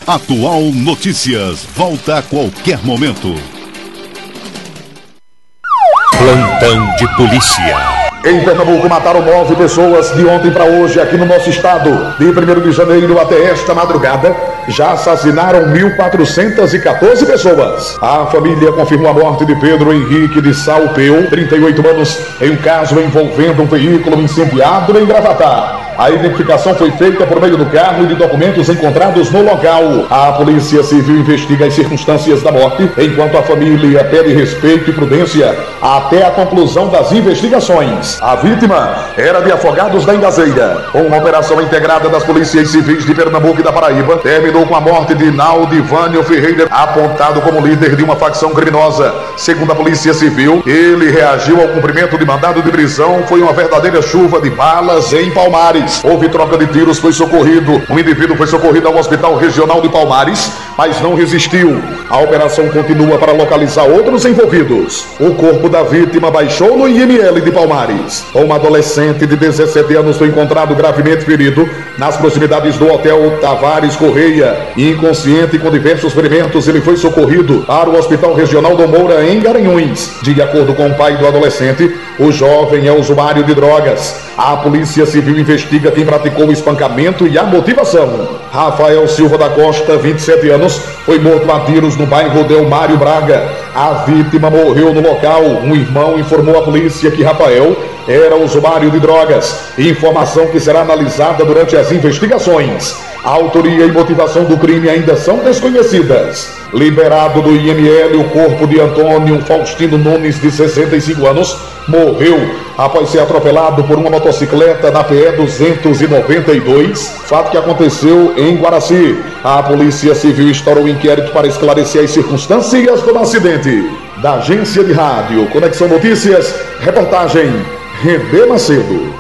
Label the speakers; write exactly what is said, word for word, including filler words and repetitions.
Speaker 1: Atual Notícias, volta a qualquer momento. Plantão de polícia.
Speaker 2: Em Pernambuco, mataram nove pessoas de ontem para hoje aqui no nosso estado. De primeiro de janeiro até esta madrugada, já assassinaram mil quatrocentas e quatorze pessoas. A família confirmou a morte de Pedro Henrique de Salpeu, trinta e oito anos, em um caso envolvendo um veículo incendiado em Gravatá. A identificação foi feita por meio do carro e de documentos encontrados no local. A Polícia Civil investiga as circunstâncias da morte, enquanto a família pede respeito e prudência até a conclusão das investigações. A vítima era de Afogados da Ingazeira. Uma operação integrada das polícias civis de Pernambuco e da Paraíba terminou com a morte de Naldivânio Ferreira, apontado como líder de uma facção criminosa. Segundo a Polícia Civil, ele reagiu ao cumprimento de mandado de prisão. Foi uma verdadeira chuva de balas em Palmares. Houve troca de tiros, foi socorrido. Um indivíduo foi socorrido ao Hospital Regional de Palmares, mas não resistiu. A operação continua para localizar outros envolvidos. O corpo da vítima baixou no I M L de Palmares. Uma adolescente de dezessete anos foi encontrado gravemente ferido nas proximidades do Hotel Tavares Correia. Inconsciente e com diversos ferimentos, ele foi socorrido para o Hospital Regional do Moura, em Garanhuns. De acordo com o pai do adolescente, o jovem é usuário de drogas. A Polícia Civil investiga quem praticou o espancamento e a motivação. Rafael Silva da Costa, vinte e sete anos, foi morto a tiros no bairro Delmário Braga. A vítima morreu no local. Um irmão informou à polícia que Rafael era usuário de drogas. Informação que será analisada durante as investigações. A autoria e motivação do crime ainda são desconhecidas. Liberado do I M L, o corpo de Antônio Faustino Nunes, de sessenta e cinco anos, morreu após ser atropelado por uma motocicleta na P E duzentos e noventa e dois, fato que aconteceu em Guaraci. A Polícia Civil instaurou um inquérito para esclarecer as circunstâncias do acidente. Da Agência de Rádio Conexão Notícias, reportagem Redê Macedo.